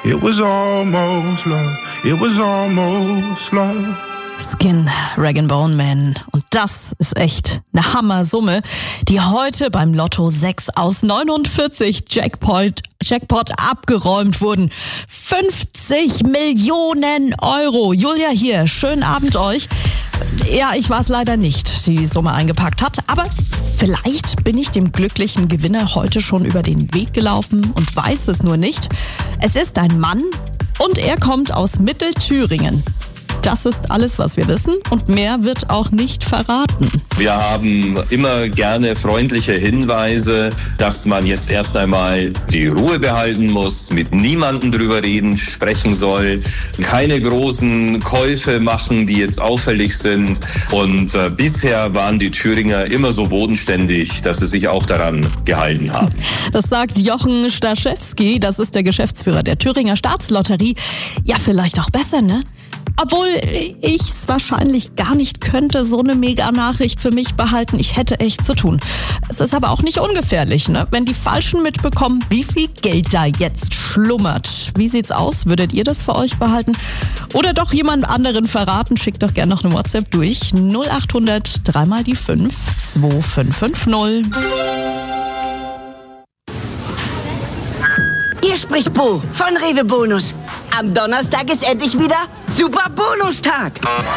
It was almost love. It was almost love. Skin, Rag & Bone Man. Und das ist echt eine Hammersumme, die heute beim Lotto 6 aus 49 Jackpot abgeräumt wurden. 50 Millionen Euro. Julia hier, schönen Abend euch. Ja, ich war es leider nicht, die die Summe eingepackt hat, aber vielleicht bin ich dem glücklichen Gewinner heute schon über den Weg gelaufen und weiß es nur nicht. Es ist ein Mann und er kommt aus Mittelthüringen. Das ist alles, was wir wissen, und mehr wird auch nicht verraten. Wir haben immer gerne freundliche Hinweise, dass man jetzt erst einmal die Ruhe behalten muss, mit niemandem drüber sprechen soll, keine großen Käufe machen, die jetzt auffällig sind. Und bisher waren die Thüringer immer so bodenständig, dass sie sich auch daran gehalten haben. Das sagt Jochen Staschewski, das ist der Geschäftsführer der Thüringer Staatslotterie. Ja, vielleicht auch besser, ne? Obwohl ich es wahrscheinlich gar nicht könnte, so eine Mega-Nachricht für mich behalten. Ich hätte echt zu tun. Es ist aber auch nicht ungefährlich, ne? Wenn die Falschen mitbekommen, wie viel Geld da jetzt schlummert. Wie sieht's aus? Würdet ihr das für euch behalten? Oder doch jemand anderen verraten? Schickt doch gerne noch eine WhatsApp durch. 0800 3 mal die 5 2550. Hier spricht Bo von Rewe Bonus. Am Donnerstag ist endlich wieder Super Bonustag.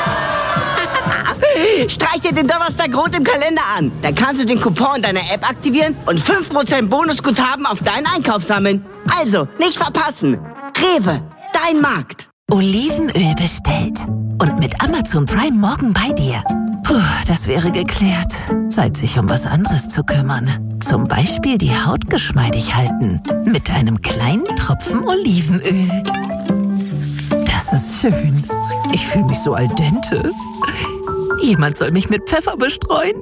Streich dir den Donnerstag rot im Kalender an. Dann kannst du den Coupon in deiner App aktivieren und 5% Bonusguthaben auf deinen Einkauf sammeln. Also, nicht verpassen. Rewe, dein Markt. Olivenöl bestellt. Und mit Amazon Prime morgen bei dir. Puh, das wäre geklärt. Zeit, sich um was anderes zu kümmern. Zum Beispiel die Haut geschmeidig halten. Mit einem kleinen Tropfen Olivenöl. Das ist schön. Ich fühle mich so al dente. Jemand soll mich mit Pfeffer bestreuen.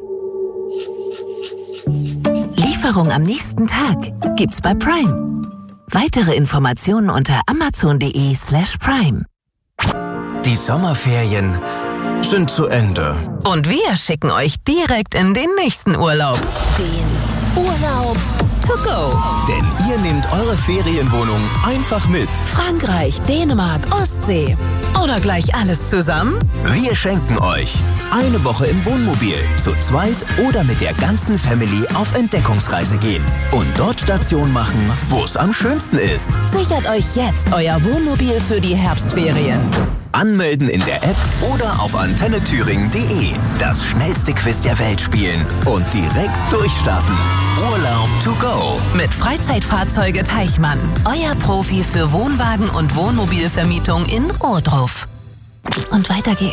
Lieferung am nächsten Tag gibt's bei Prime. Weitere Informationen unter amazon.de/prime. Die Sommerferien sind zu Ende. Und wir schicken euch direkt in den nächsten Urlaub. Den Urlaub to go. Denn ihr nehmt eure Ferienwohnung einfach mit. Frankreich, Dänemark, Ostsee. Oder gleich alles zusammen? Wir schenken euch eine Woche im Wohnmobil, zu zweit oder mit der ganzen Family auf Entdeckungsreise gehen. Und dort Station machen, wo es am schönsten ist. Sichert euch jetzt euer Wohnmobil für die Herbstferien. Anmelden in der App oder auf antennethüringen.de. Das schnellste Quiz der Welt spielen und direkt durchstarten. Urlaub to go. Mit Freizeitfahrzeuge Teichmann. Euer Profi für Wohnwagen und Wohnmobilvermietung in Ohrdruf. Und weiter geht's.